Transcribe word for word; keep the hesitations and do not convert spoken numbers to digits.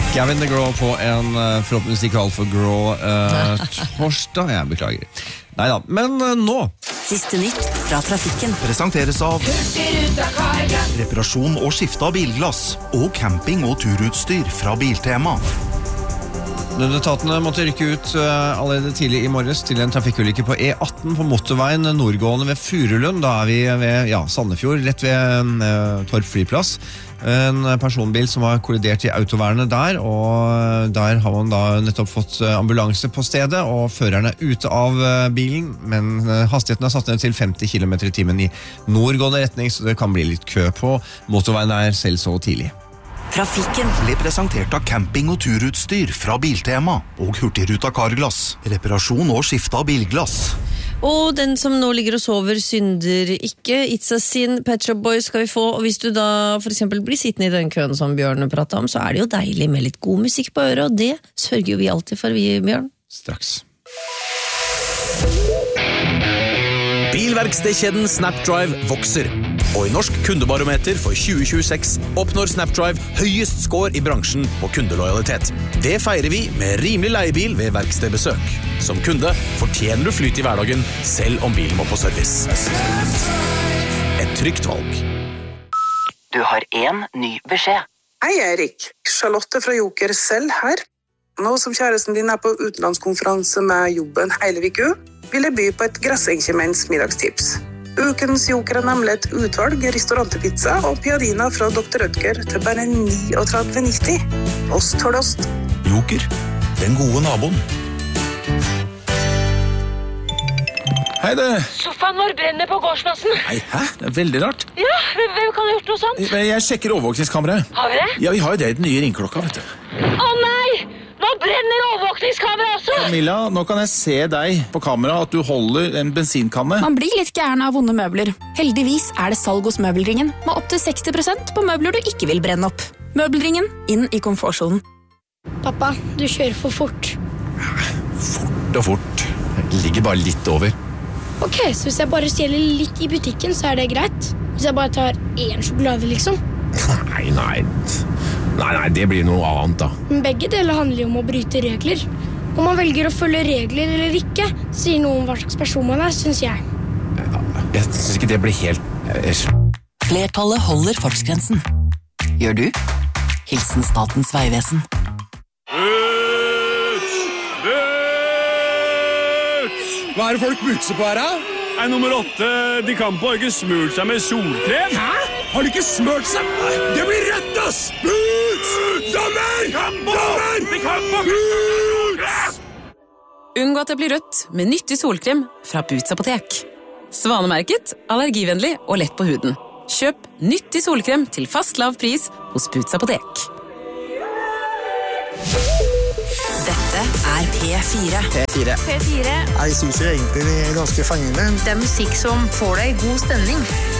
Gavin DeGraw på en uh, forhåpentligvis ikke alt for grå uh, torsdag. Jeg beklager. Neida, men uh, nå Siste nytt fra trafikken presenteres av reparasjon og skifte av bilglass og camping- og turutstyr fra Biltema. Nødetatene måtte rykke ut uh, allerede tidlig i morges til en trafikkulykke på E atten på motorveien nordgående ved Furulund. Da er vi ved ja, Sandefjord, rett ved uh, Torp flyplass. En personbil som har kollidert i autovernet der, og der har man da nettopp fått ambulanse på stedet, og føreren er ute av bilen, men hastigheten er satt ned til femti kilometer i timen i nordgående retning, så det kan bli litt kø på motorveien der selv så tidlig. Trafikken Ble presentert av camping- og turutstyr fra Biltema og Hurtigruta Carglass. Reparasjon og skifte av bilglass. Og den som nå ligger og sover synder ikke. It's a sin, Pet Shop Boys skal vi få. Og hvis du da for eksempel blir sittende i den køen som Bjørn pratet om, så er det jo deilig med litt god musikk på øret, og det sørger jo vi alltid for, vi, Bjørn. Straks. Bilverkstedkjeden Snapdrive vokser. Og i Norsk kundebarometer for tjue tjueseks oppnår Snapdrive høyest score i bransjen på kundelojalitet. Det feirer vi med rimelig leiebil ved verkstedbesøk. Som kunde fortjener du flyt i hverdagen, selv om bilen må på service. Et trygt valg. Du har en ny beskjed. Hei Erik, Charlotte fra Joker selv her. Nå som kjæresten din er på utenlandskonferanse med jobben hele viku, vil jeg by på et grassenkjemens middagstips. Ukens Joker er nemlig et utvalg restaurantpizza og piadina fra doktor Rødger til bare trettini nitti. Ost for ost. Joker, den gode naboen. Hei det. Sofaen vår brenner på gårdsplassen. Hei, hæ? Det er veldig rart. Ja, hvem kan ha gjort noe sånt? Jeg sjekker overvåkningskameraet. Har vi det? Ja, vi har jo det i den nye ringklokka, vet du. Å nei! Nå brenner overvåkningskamera også! Camilla, nå kan jeg se deg på kamera at du holder en bensinkanne. Man blir litt gæren av vonde møbler. Heldigvis er det salg hos Møbelringen, med opp til seksti prosent på møbler du ikke vil brenne opp. Møbelringen, inn i komfortsonen. Pappa, du kjører for fort. Fort og fort. Jeg ligger bare litt over. Ok, så hvis jeg bare stjeler litt i butikken, så er det greit? Hvis jeg bare tar én sjokolade, liksom? Nei, nei. Nei, nei, det blir noe annet da. Men begge deler handler jo om å bryte regler. Om man velger å følge regler eller ikke, sier noe om hva slags person man er, synes jeg. Jeg synes ikke det blir helt... Flertallet holder fartsgrensen. Gjør du? Hilsen Statens Vegvesen. Hva er det folk butser på her, da? Nei, nummer åtte, de kan på ikke smurt seg med solkrem. Hæ? Har de ikke smurt seg? Det blir rødt, ass! Boots! Dommer! Dommer! De kan på Boots! Unngå at det blir rødt med nyttig solkrem fra Boots apotek. Svanemerket, allergivennlig og lett på huden. Kjøp nyttig solkrem til fast lav pris hos Boots apotek. Dette er P fire. P fire. P fire. Jeg synes jo egentlig det er ganske fengende. Det er musikk som får deg i god stemning.